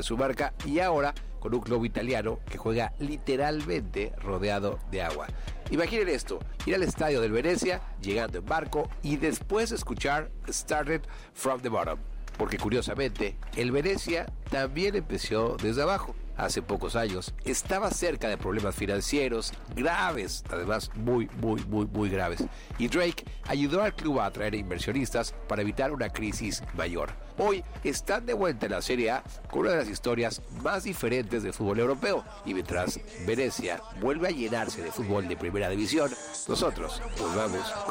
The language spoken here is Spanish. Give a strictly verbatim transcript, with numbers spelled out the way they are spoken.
de su marca y ahora con un club italiano que juega literalmente rodeado de agua. Imaginen esto, ir al estadio del Venezia, llegando en barco y después escuchar Started from the Bottom. Porque curiosamente, el Venezia también empezó desde abajo. Hace pocos años estaba cerca de problemas financieros graves, además muy, muy, muy, muy graves. Y Drake ayudó al club a atraer inversionistas para evitar una crisis mayor. Hoy están de vuelta en la Serie A con una de las historias más diferentes del fútbol europeo. Y mientras Venezia vuelve a llenarse de fútbol de primera división, nosotros nos vamos